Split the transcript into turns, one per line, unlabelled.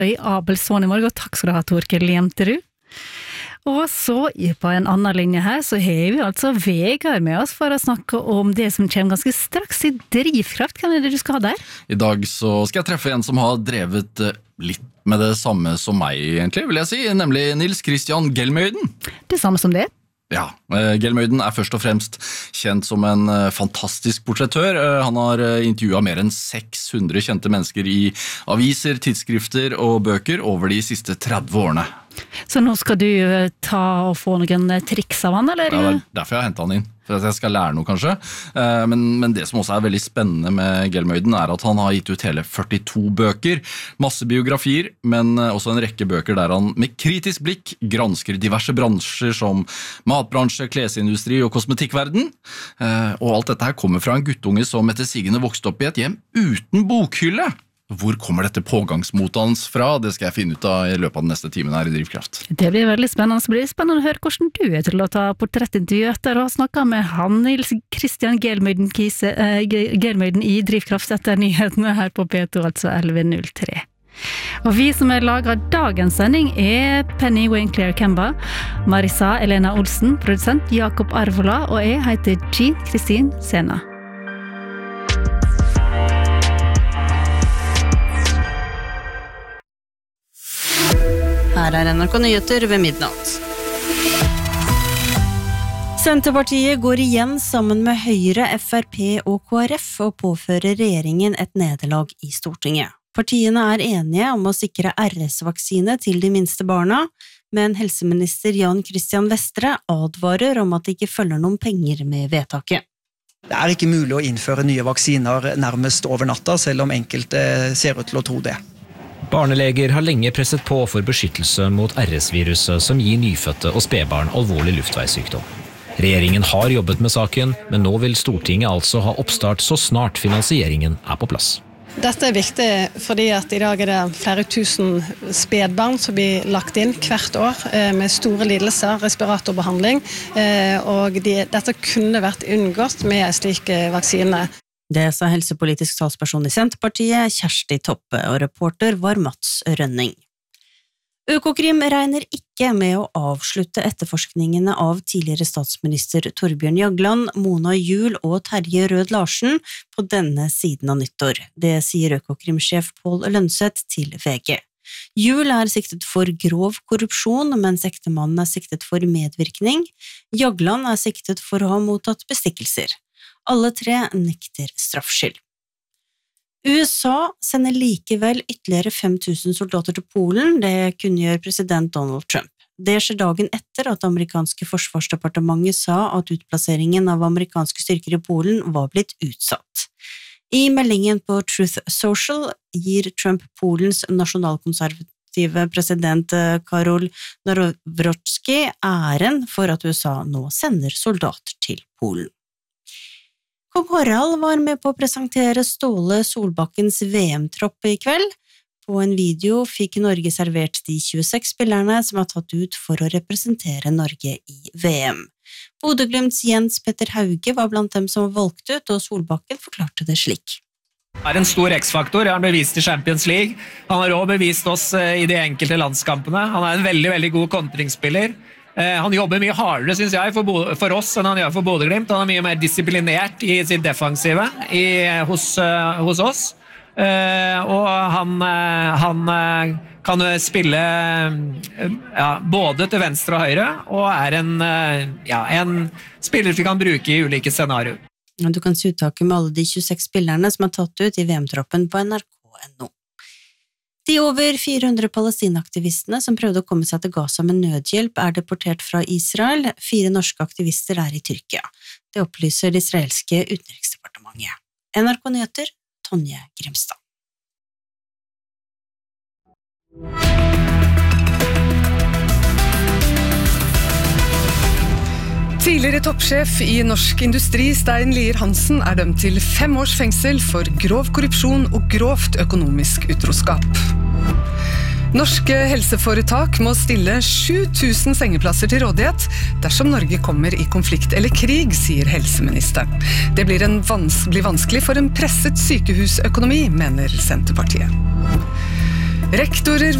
i Abelsson i morgen, og takk skal du ha, Torkel Lemterud. Og så på en annen linje her, så har vi altså Vegard med oss for å snakke om det som kommer ganske straks i Drivkraft. Hva er det du skal ha der?
I dag så skal jeg treffe en som har drevet litt med det samme som meg, egentlig, vil jeg si, nemlig Nils Christian Gelmøyden.
Det samme som det?
Ja, Gelmøyden er først og fremst kjent som en fantastisk portrettør. Han har intervjuet mer enn 600 kjente mennesker i aviser, tidsskrifter og bøker over de siste 30 årene.
Så nå skal du ta og få noen triks av han, eller?
Ja, det er derfor jeg har hentet han inn, for at jeg skal lære noe kanskje. Men det som også er veldig spennende med Gelmøyden er at han har gitt ut hele 42 bøker, masse biografier, men også en rekke bøker der han med kritisk blikk gransker diverse bransjer som matbransje, klesindustri og kosmetikkverden. Og alt dette her kommer fra en guttunge som etter sigende vokste opp i et hjem uten bokhylle. Hvor kommer dette pågangsmotet hans fra? Det skal jeg finne ut av i løpet av den neste timen her i Drivkraft.
Det blir veldig spennende. Så blir det spennende å høre hvordan du er til å ta portrettintervju etter å ha snakket med han, Nils Christian Gelmøyden i Drivkraft etter nyhetene her på P2, altså 11.03. Og vi som har laget dagens sending er Penny Wayne Claire Kemba, Marisa Elena Olsen, produsent Jakob Arvola, og jeg heter Jean Kristin Sena.
Her er NRK Nyheter ved midnatt. Senterpartiet går igjen sammen med Høyre, FrP og KrF og påfører regjeringen et nederlag i Stortinget. Partiene er enige om å sikre RS-vaksine til de minste barna, men helseminister Jan Christian Vestre advarer om at det ikke følger noen penger med vedtaket.
Det er ikke mulig å innføre nye vaksiner nærmest over natta, selv om enkelte ser ut til å tro det.
Barneleger har lenge presset på for beskyttelse mot RS-viruset som gir nyfødte og spedbarn alvorlig luftveissykdom. Regjeringen har jobbet med saken, men nå vil Stortinget altså ha oppstart så snart finansieringen er på plass.
Dette er viktig fordi at i dag er det flere tusen spedbarn som blir lagt inn hvert år med store lidelser, respiratorbehandling, og dette kunne vært unngått med en slik vaksine.
Det sa helsepolitisk talsperson i Senterpartiet, Kjersti Toppe, og reporter var Mats Rønning. Økokrim regner ikke med å avslutte etterforskningene av tidligere statsminister Torbjørn Jagland, Mona Juul og Terje Rød Larsen på denne siden av nyttår. Det sier Økokrim-sjef Pål Lønseth til VG. Juul er siktet for grov korrupsjon, mens ektemannen er siktet for medvirkning. Jagland er siktet for å ha mottatt bestikkelser. Alle tre nekter straffskyld. USA sender likevel ytterligere 5000 soldater til Polen, det kunngjør president Donald Trump. Det skjer dagen etter at amerikanske forsvarsdepartementet sa at utplasseringen av amerikanske styrker i Polen var blitt utsatt. I meldingen på Truth Social gir Trump Polens nasjonalkonservative president Karol Nawrocki æren for at USA nå sender soldater til Polen. Kong Harald var med på å presentere Ståle Solbakkens VM-tropp i kveld. På en video fikk Norge servert de 26 spillerne som er tatt ut for å representere Norge i VM. Bodø/Glimts Jens Petter Hauge var blant dem som var valgt ut, og Solbakken forklarte det slik.
Han er en stor X-faktor, han har bevist i Champions League. Han har også bevist oss i de enkelte landskampene. Han er en veldig, veldig god kontringsspiller. Han jobber mye hardere, synes jeg, for oss enn han gjør for Bodø/Glimt. Han er mye mer disiplinert i sitt defensive hos oss. Og han kan spille både til venstre og høyre, og er en spiller vi kan bruke i ulike scenarioer.
Du kan se uttaket med alle de 26 spillerne som er tatt ut i VM-troppen på NRK.no. De over 400 palestinaktivistene som prøvde å komme seg til Gaza med nødhjelp er deportert fra Israel. 4 norske aktivister er i Tyrkia. Det opplyser det israelske utenriksdepartementet. NRK Nyheter, Tonje Grimstad.
Tidligere toppsjef i Norsk Industri, Stein Lier Hansen, er dømt til 5 års fengsel for grov korrupsjon og grovt økonomisk utroskap. Norske helseforetak må stille 7000 sengeplasser til rådighet dersom Norge kommer i konflikt eller krig, sier helseministeren. Det blir vanskelig for en presset sykehusøkonomi, mener Senterpartiet. Rektorer